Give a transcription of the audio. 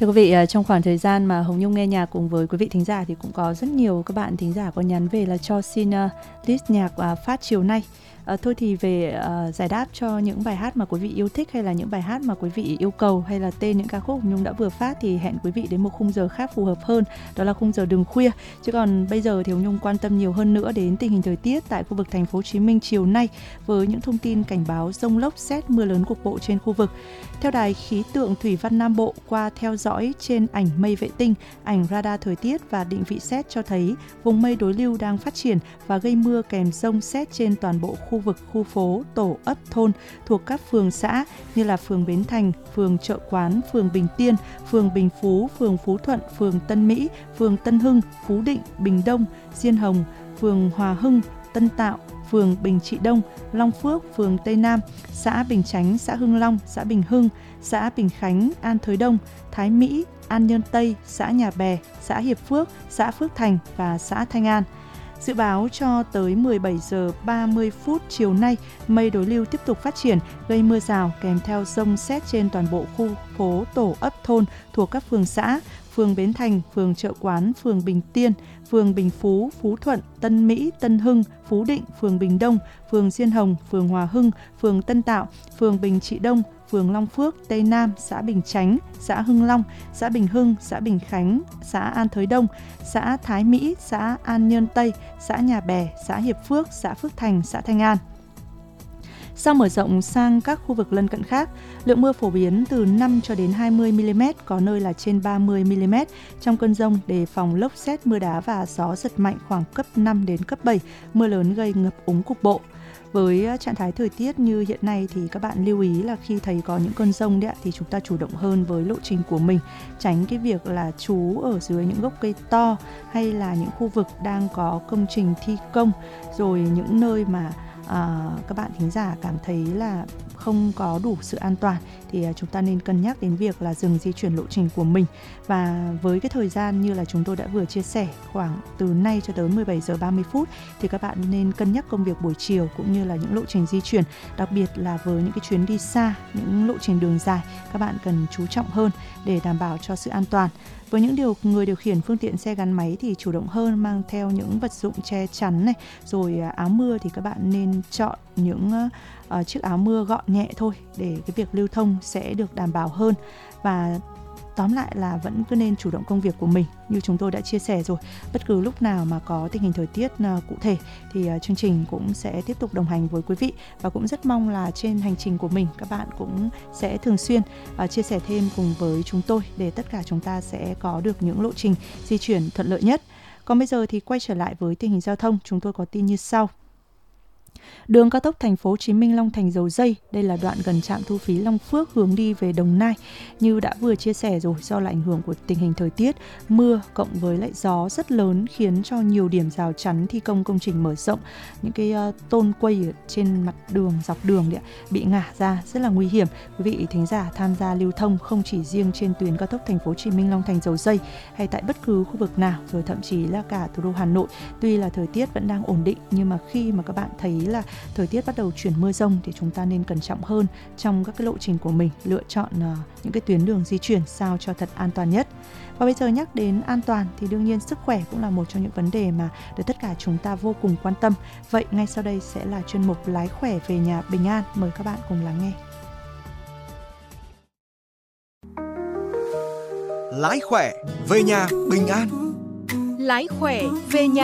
Thưa quý vị, trong khoảng thời gian mà Hồng Nhung nghe nhạc cùng với quý vị thính giả thì cũng có rất nhiều các bạn thính giả có nhắn về là cho xin list nhạc phát chiều nay. Thôi thì về giải đáp cho những bài hát mà quý vị yêu thích hay là những bài hát mà quý vị yêu cầu hay là tên những ca khúc Hồng Nhung đã vừa phát thì hẹn quý vị đến một khung giờ khác phù hợp hơn, đó là khung giờ đường khuya. Chứ còn bây giờ thì Hồng Nhung quan tâm nhiều hơn nữa đến tình hình thời tiết tại khu vực thành phố Hồ Chí Minh chiều nay với những thông tin cảnh báo dông lốc, sét, mưa lớn cục bộ trên khu vực. Theo Đài khí tượng thủy văn Nam Bộ, qua theo dõi trên ảnh mây vệ tinh, ảnh radar thời tiết và định vị sét cho thấy vùng mây đối lưu đang phát triển và gây mưa kèm dông sét trên toàn bộ khu vực, khu phố, tổ, ấp, thôn thuộc các phường xã như là phường Bến Thành, phường Chợ Quán, phường Bình Tiên, phường Bình Phú, phường Phú Thuận, phường Tân Mỹ, phường Tân Hưng, Phú Định, Bình Đông, Diên Hồng, phường Hòa Hưng, Tân Tạo, phường Bình Trị Đông, Long Phước, phường Tây Nam, xã Bình Chánh, xã Hưng Long, xã Bình Hưng, xã Bình Khánh, An Thới Đông, Thái Mỹ, An Nhơn Tây, xã Nhà Bè, xã Hiệp Phước, xã Phước Thành và xã Thanh An. Dự báo cho tới 17 giờ 30 phút chiều nay, mây đối lưu tiếp tục phát triển, gây mưa rào kèm theo dông sét trên toàn bộ khu phố, tổ, ấp, thôn thuộc các phường xã, phường Bến Thành, phường Chợ Quán, phường Bình Tiên, phường Bình Phú, Phú Thuận, Tân Mỹ, Tân Hưng, Phú Định, phường Bình Đông, phường Diên Hồng, phường Hòa Hưng, phường Tân Tạo, phường Bình Trị Đông, phường Long Phước, Tây Nam, xã Bình Chánh, xã Hưng Long, xã Bình Hưng, xã Bình Khánh, xã An Thới Đông, xã Thái Mỹ, xã An Nhơn Tây, xã Nhà Bè, xã Hiệp Phước, xã Phước Thành, xã Thanh An. Sau mở rộng sang các khu vực lân cận khác, lượng mưa phổ biến từ 5 cho đến 20 mm, có nơi là trên 30 mm. Trong cơn dông đề phòng lốc sét, mưa đá và gió giật mạnh khoảng cấp 5 đến cấp 7, mưa lớn gây ngập úng cục bộ. Với trạng thái thời tiết như hiện nay thì các bạn lưu ý là khi thấy có những cơn dông đấy thì chúng ta chủ động hơn với lộ trình của mình, tránh cái việc là trú ở dưới những gốc cây to hay là những khu vực đang có công trình thi công, rồi những nơi mà các bạn thính giả cảm thấy là không có đủ sự an toàn thì chúng ta nên cân nhắc đến việc là dừng di chuyển lộ trình của mình. Và với cái thời gian như là chúng tôi đã vừa chia sẻ khoảng từ nay cho tới 17 giờ 30 phút thì các bạn nên cân nhắc công việc buổi chiều cũng như là những lộ trình di chuyển, đặc biệt là với những cái chuyến đi xa, những lộ trình đường dài các bạn cần chú trọng hơn để đảm bảo cho sự an toàn. Với những người điều khiển phương tiện xe gắn máy thì chủ động hơn, mang theo những vật dụng che chắn này, rồi áo mưa thì các bạn nên chọn những chiếc áo mưa gọn nhẹ thôi để cái việc lưu thông sẽ được đảm bảo hơn. Và tóm lại là vẫn cứ nên chủ động công việc của mình như chúng tôi đã chia sẻ rồi. Bất cứ lúc nào mà có tình hình thời tiết cụ thể thì chương trình cũng sẽ tiếp tục đồng hành với quý vị, và cũng rất mong là trên hành trình của mình các bạn cũng sẽ thường xuyên chia sẻ thêm cùng với chúng tôi để tất cả chúng ta sẽ có được những lộ trình di chuyển thuận lợi nhất. Còn bây giờ thì quay trở lại với tình hình giao thông, chúng tôi có tin như sau. Đường cao tốc thành phố Hồ Chí Minh Long Thành Dầu Giây, đây là đoạn gần trạm thu phí Long Phước hướng đi về Đồng Nai. Như đã vừa chia sẻ rồi, do là ảnh hưởng của tình hình thời tiết, mưa cộng với lại gió rất lớn khiến cho nhiều điểm rào chắn thi công công trình mở rộng, những cái tôn quây ở trên mặt đường, dọc đường bị ngả ra rất là nguy hiểm. Quý vị thính giả tham gia lưu thông không chỉ riêng trên tuyến cao tốc thành phố Hồ Chí Minh Long Thành Dầu Giây hay tại bất cứ khu vực nào, rồi thậm chí là cả thủ đô Hà Nội, tuy là thời tiết vẫn đang ổn định nhưng mà khi mà các bạn thấy là thời tiết bắt đầu chuyển mưa rông thì chúng ta nên cẩn trọng hơn trong các cái lộ trình của mình, lựa chọn những cái tuyến đường di chuyển sao cho thật an toàn nhất. Và bây giờ nhắc đến an toàn thì đương nhiên sức khỏe cũng là một trong những vấn đề mà được tất cả chúng ta vô cùng quan tâm. Vậy ngay sau đây sẽ là chuyên mục Lái khỏe về nhà bình an, mời các bạn cùng lắng nghe. Lái khỏe về nhà bình an. Lái khỏe về nhà